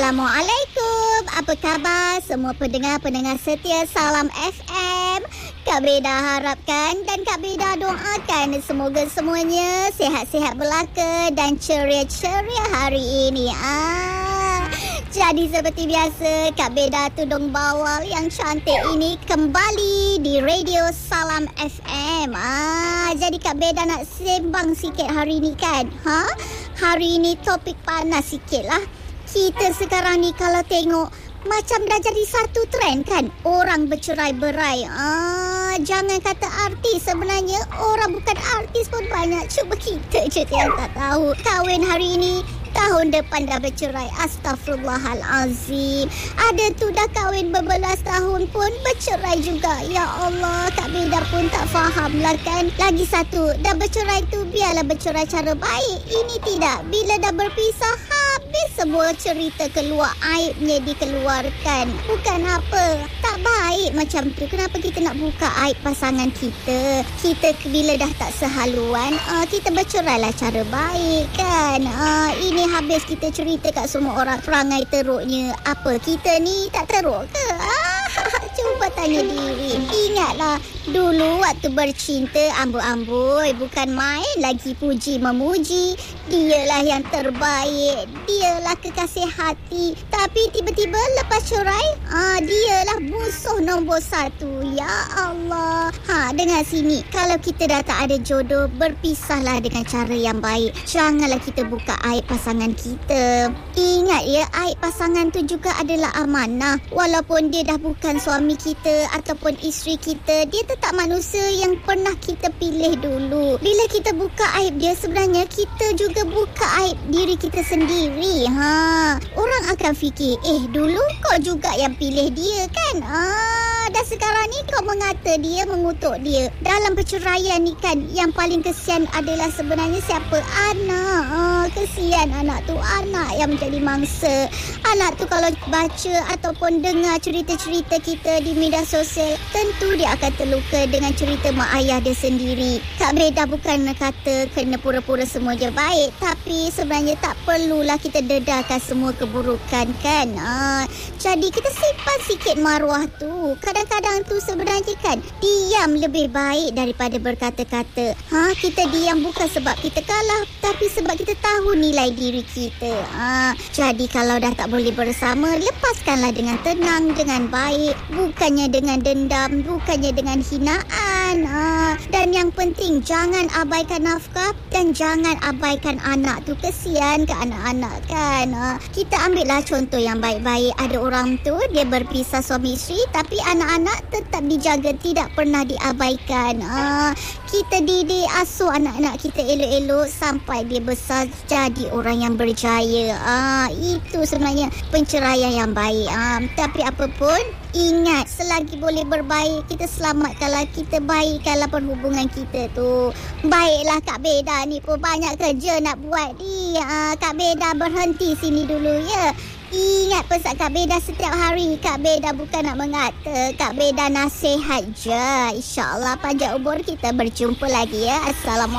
Assalamualaikum. Apa khabar semua pendengar-pendengar setia Salam FM? Kak Beda harapkan dan Kak Beda doakan semoga semuanya sihat-sihat belaka dan ceria-ceria hari ini. Jadi seperti biasa, Kak Beda tudung bawal yang cantik ini kembali di Radio Salam FM. Jadi Kak Beda nak sembang sikit hari ni kan? Hari ni topik panas sikit lah. Kita sekarang ni kalau tengok macam dah jadi satu trend kan, orang bercerai-berai. Jangan kata artis, sebenarnya orang bukan artis pun banyak. Cuba kita je yang tak tahu. Kahwin hari ini, tahun depan dah bercerai. Astaghfirullahalazim. Ada tu dah kahwin berbelas tahun pun bercerai juga. Ya Allah, Kak Beda pun tak faham lah kan. Lagi satu, dah bercerai tu biarlah bercerai cara baik. Ini tidak. Bila dah berpisah, habis semua cerita keluar, aibnya dikeluarkan. Bukan apa, tak baik macam tu. Kenapa kita nak buka aib pasangan kita? Kita bila dah tak sehaluan, kita bercerai lah cara baik kan. Ini habis kita cerita kat semua orang perangai teruknya. Apa kita ni tak teruk ke? Cuba tanya diri. Ingatlah dulu waktu bercinta amboi-amboi, bukan main lagi puji memuji. Dialah yang terbaik, dialah kekasih hati. Tapi tiba-tiba lepas cerai, dialah musuh nombor satu. Ya Allah. Dengar sini, kalau kita dah tak ada jodoh, berpisahlah dengan cara yang baik. Janganlah kita buka aib pasangan kita. Ingat ya, aib pasangan tu juga adalah amanah. Walaupun dia dah bukan suami kita ataupun isteri kita, dia tetap manusia yang pernah kita pilih dulu. Bila kita buka aib dia, sebenarnya kita juga buka aib diri kita sendiri. Orang akan fikir, dulu kau juga yang pilih dia kan? Dan sekarang ni kau mengata dia, mengutuk dia. Dalam perceraian ni kan, yang paling kesian adalah sebenarnya siapa? Anak. Kesian anak tu, anak yang menjadi mangsa. Anak tu kalau baca ataupun dengar cerita-cerita kita di media sosial, tentu dia akan terluka dengan cerita mak ayah dia sendiri. Kak Beda bukan kata kena pura-pura semua je baik, tapi sebenarnya tak perlulah kita dedahkan semua keburukan kan. Jadi kita simpan sikit maruah tu. Kadang-kadang tu sebenarnya kan, diam lebih baik daripada berkata-kata. Kita diam bukan sebab kita kalah, tapi sebab kita tahu nilai diri kita. Jadi kalau dah tak boleh bersama, lepaskanlah dengan tenang, dengan baik. Bukannya dengan dendam, bukannya dengan hinaan. Dan yang penting, jangan abaikan nafkah dan jangan abaikan anak tu. Kesian ke anak-anak kan. Kita ambillah contoh yang baik-baik. Ada orang tu, dia berpisah suami isteri, tapi anak-anak tetap dijaga, tidak pernah diabaikan. Kita didik, asuh anak-anak kita elok-elok sampai dia besar jadi orang yang berjaya. Itu sebenarnya penceraian yang baik. Tapi apapun, ingat, selagi boleh berbaik, kita selamatkanlah, kita baikkanlah perhubungan kita tu. Baiklah Kak Beda ni pun banyak kerja nak buat ni. Kak Beda berhenti sini dulu ya. Ingat pesan Kak Beda setiap hari. Kak Beda bukan nak mengata, Kak Beda nasihat je. InsyaAllah panjang umur, kita berjumpa lagi ya. Assalamualaikum.